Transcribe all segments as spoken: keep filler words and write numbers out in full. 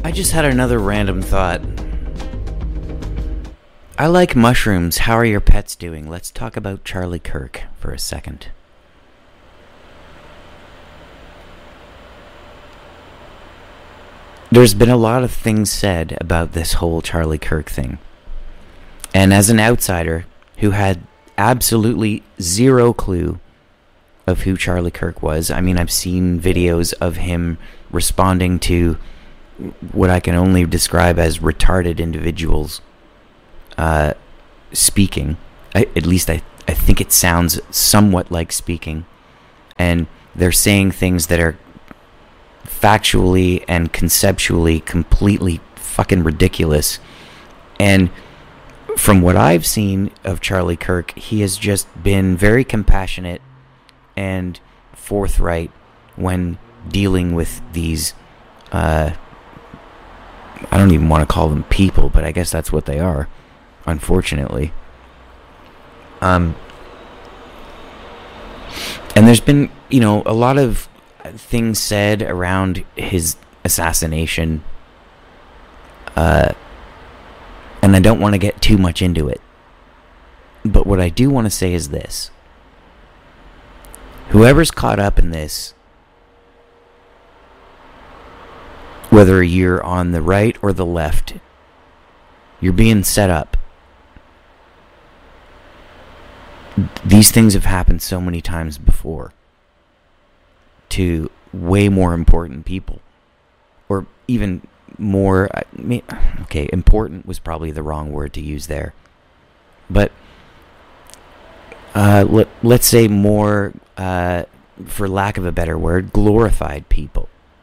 I just had another random thought. I like mushrooms. How are your pets doing? Let's talk about Charlie Kirk for a second. There's been a lot of things said about this whole Charlie Kirk thing. And as an outsider who had absolutely zero clue of who Charlie Kirk was, I mean, I've seen videos of him responding to what I can only describe as retarded individuals uh, speaking. I, at least I, I think it sounds somewhat like speaking. And they're saying things that are factually and conceptually completely fucking ridiculous. And from what I've seen of Charlie Kirk, he has just been very compassionate and forthright when dealing with these uh, I don't even want to call them people, but I guess that's what they are, unfortunately. Um, and there's been, you know, a lot of things said around his assassination, uh, and I don't want to get too much into it. But what I do want to say is this. Whoever's caught up in this, whether you're on the right or the left, you're being set up. These things have happened so many times before to way more important people, or even more, okay, important was probably the wrong word to use there, but uh, let, let's say more, uh, for lack of a better word, glorified people.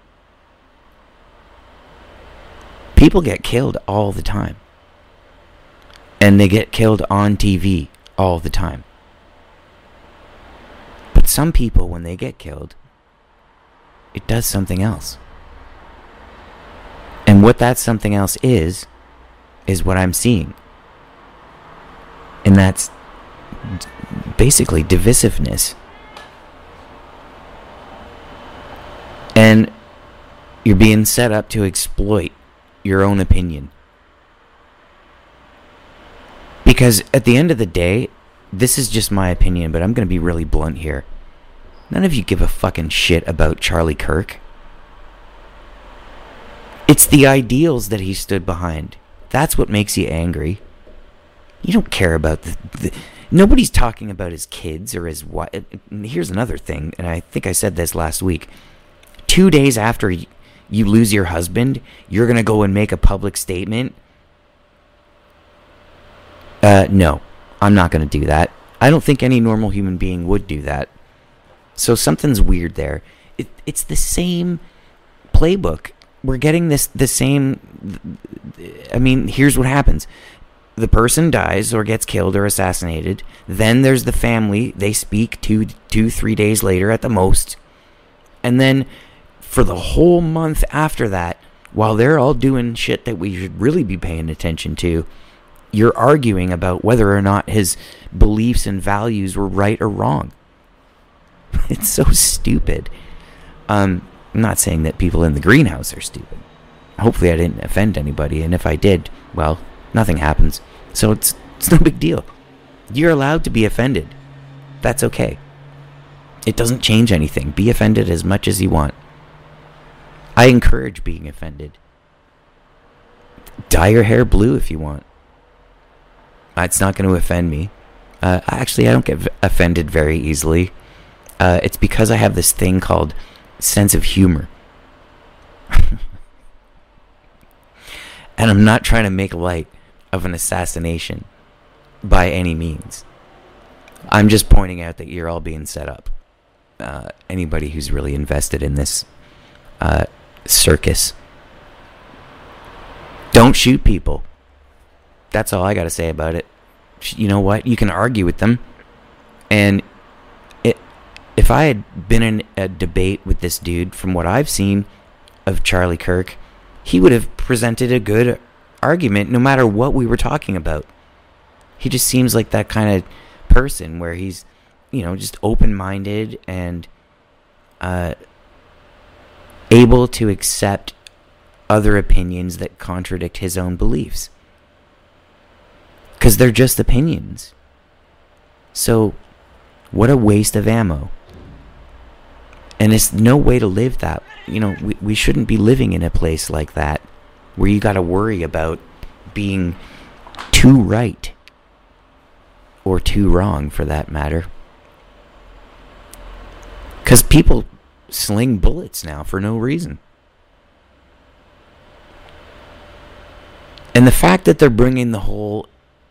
People get killed all the time. And they get killed on T V all the time. But some people, when they get killed, it does something else. And what that something else is, is what I'm seeing. And that's basically divisiveness. And you're being set up to exploit your own opinion. Because at the end of the day, this is just my opinion, but I'm going to be really blunt here. None of you give a fucking shit about Charlie Kirk. It's the ideals that he stood behind. That's what makes you angry. You don't care about the... the nobody's talking about his kids or his wife. Here's another thing, and I think I said this last week. Two days after you lose your husband, you're going to go and make a public statement? Uh, no, I'm not going to do that. I don't think any normal human being would do that. So something's weird there. It, it's the same playbook. We're getting this the same... I mean, here's what happens. The person dies or gets killed or assassinated. Then there's the family. They speak two, two, three days later at the most. And then for the whole month after that, while they're all doing shit that we should really be paying attention to, you're arguing about whether or not his beliefs and values were right or wrong. It's so stupid. Um, I'm not saying that people in the greenhouse are stupid. Hopefully I didn't offend anybody, and if I did, well, nothing happens. So it's it's no big deal. You're allowed to be offended. That's okay. It doesn't change anything. Be offended as much as you want. I encourage being offended. Dye your hair blue if you want. It's not going to offend me. Uh, actually, I don't get v- offended very easily. Uh, it's because I have this thing called sense of humor. And I'm not trying to make light of an assassination by any means. I'm just pointing out that you're all being set up. Uh, anybody who's really invested in this uh, circus. Don't shoot people. That's all I got to say about it. You know what? You can argue with them. And it, if I had been in a debate with this dude, from what I've seen of Charlie Kirk, he would have presented a good argument no matter what we were talking about. He just seems like that kind of person where he's, you know, just open-minded and uh, able to accept other opinions that contradict his own beliefs. Because they're just opinions. So, what a waste of ammo. And it's no way to live that. You know, we, we shouldn't be living in a place like that, where you gotta worry about being too right. Or too wrong, for that matter. Because people sling bullets now for no reason. And the fact that they're bringing the whole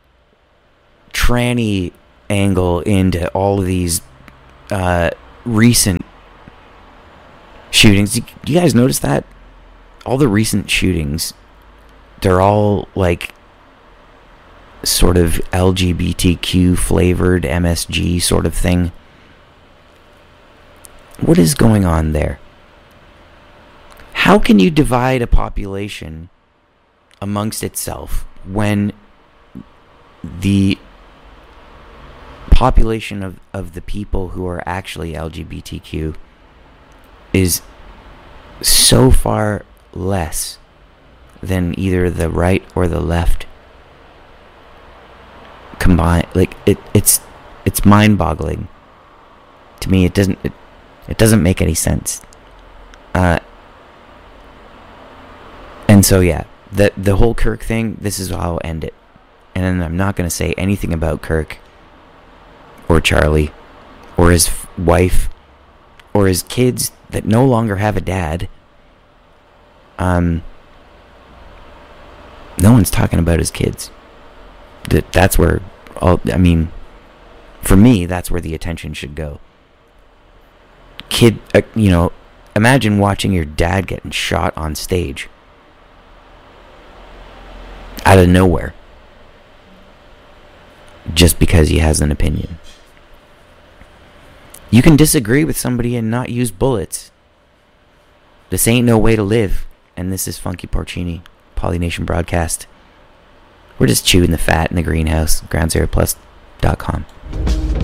tranny angle into all of these uh, recent shootings. Do you guys notice that? All the recent shootings, they're all like sort of L G B T Q flavored M S G sort of thing. What is going on there? How can you divide a population amongst itself when the population of, of the people who are actually L G B T Q is so far less than either the right or the left combined? Like it, it's it's mind-boggling to me. It doesn't it, it doesn't make any sense. Uh, and so yeah, the the whole Kirk thing. This is how I'll end it, and then I'm not going to say anything about Kirk or Charlie or his f- wife or his kids that no longer have a dad. Um, no one's talking about his kids. That that's where all. I mean, for me, that's where the attention should go. Kid, uh, you know, imagine watching your dad getting shot on stage out of nowhere, just because he has an opinion. You can disagree with somebody and not use bullets. This ain't no way to live. And this is Funky Porcini, Polynation Broadcast. We're just chewing the fat in the greenhouse. ground zero plus dot com.